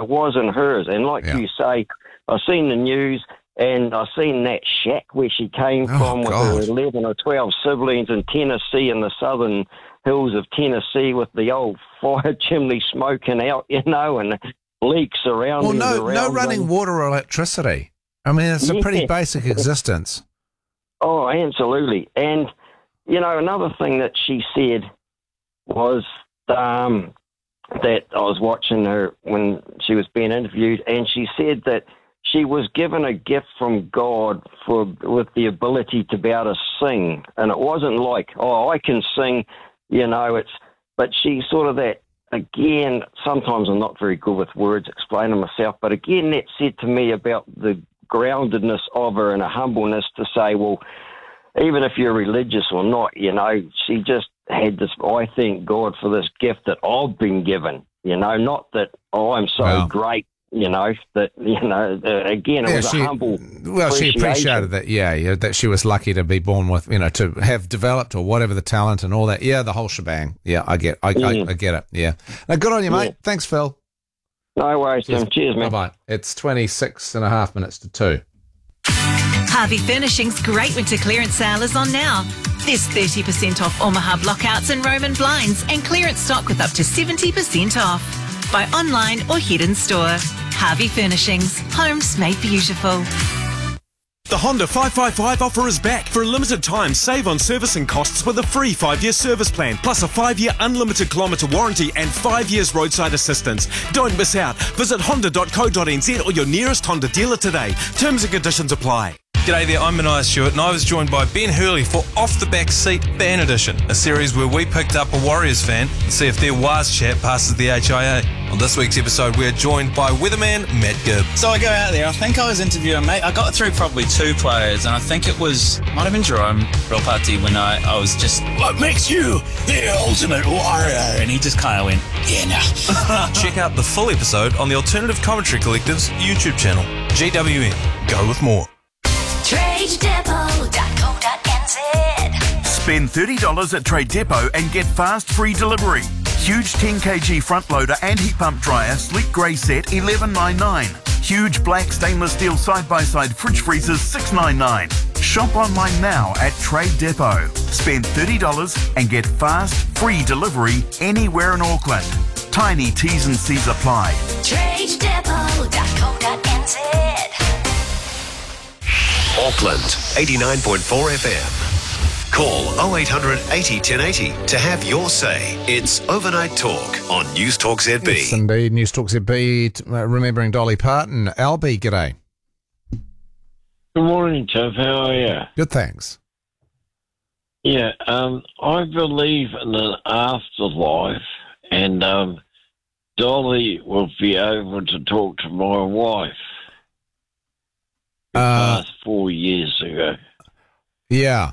it wasn't hers. And like you say, I've seen the news and I've seen that shack where she came from with her 11 or 12 siblings in Tennessee, in the southern hills of Tennessee, with the old fire chimney smoking out, and leaks around. Well, no running water or electricity. I mean, it's a pretty basic existence. Oh, absolutely. And, another thing that she said was that I was watching her when she was being interviewed, and she said that she was given a gift from God with the ability to be able to sing. And it wasn't like, I can sing, but she sort of that, again, sometimes I'm not very good with words explaining myself, but again, that said to me about the groundedness of her and a humbleness to say, well, even if you're religious or not, she just had this, I thank God for this gift that I've been given, not that, I'm so great, that, again, it was a humble she appreciated that, that she was lucky to be born with, to have developed or whatever the talent and all that. Yeah, the whole shebang. Yeah, I get it. Yeah. Now, good on you, mate. Thanks, Phil. No worries, Tim. Cheers, man. Bye-bye. It's 26.5 minutes to 2. Harvey Furnishing's great winter clearance sale is on now. There's 30% off Omaha blockouts and Roman blinds and clearance stock with up to 70% off. Buy online or head in store. Harvey Furnishings. Homes made beautiful. The Honda 555 offer is back. For a limited time, save on servicing costs with a free 5-year service plan, plus a 5-year unlimited kilometre warranty and 5 years roadside assistance. Don't miss out. Visit honda.co.nz or your nearest Honda dealer today. Terms and conditions apply. G'day there, I'm Mania Stewart and I was joined by Ben Hurley for Off the Back Seat Fan Edition, a series where we picked up a Warriors fan and see if their Waz chat passes the HIA. On this week's episode, we're joined by weatherman Matt Gibb. So I go out there, I think I was interviewing, mate, I got through probably 2 players and I think it might have been Jerome Rilpati when I was just, what makes you the ultimate warrior? And he just kind of went, yeah, no. Check out the full episode on the Alternative Commentary Collective's YouTube channel. GWN, go with more. TradeDepot.co.nz. Spend $30 at Trade Depot and get fast free delivery. Huge 10kg front loader and heat pump dryer, sleek grey set, $11.99. Huge black stainless steel side-by-side fridge freezers, $6.99. Shop online now at Trade Depot. Spend $30 and get fast free delivery anywhere in Auckland. Tiny T's and C's apply. TradeDepot.co.nz. Auckland 89.4 FM. Call 0800 80 1080 to have your say. It's Overnight Talk on News Talk ZB. Yes, indeed. News Talk ZB, remembering Dolly Parton. Albie, g'day. Good morning, Tiff. How are you? Good, thanks. Yeah, I believe in an afterlife, and Dolly will be able to talk to my wife. Past 4 years ago. Yeah.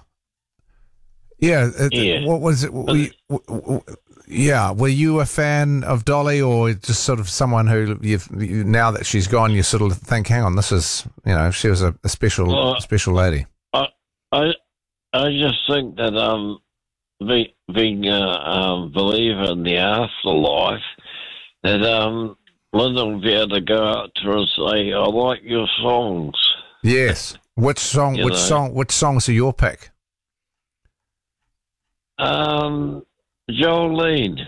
What was it? Were you a fan of Dolly, or just sort of someone who now that she's gone, you sort of think, hang on, this is, she was a special lady. I just think that being a believer in the afterlife, that Linda will be able to go out to her and say, I like your songs. Yes. Which songs are your pick? Jolene.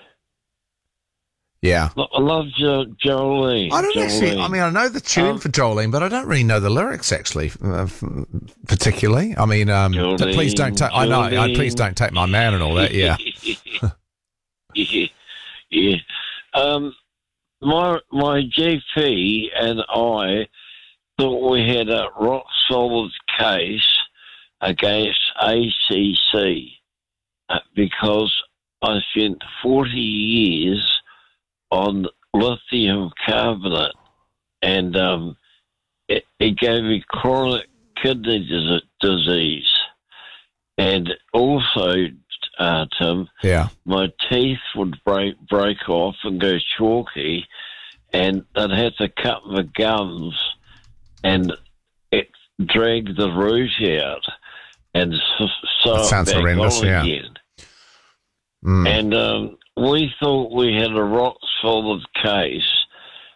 Yeah. I love Jolene. I don't actually, I know the tune for Jolene, but I don't really know the lyrics actually, particularly. I mean, Jolene, please don't take, I know, please don't take my man and all that, yeah. Yeah. My GP and I thought we had a rock-solid case against ACC because I spent 40 years on lithium carbonate, and it gave me chronic kidney disease. And also, Tim, my teeth would break off and go chalky, and I'd have to cut my gums and it dragged the root out and sew it back horrendous, on again. And we thought we had a rock-solid case,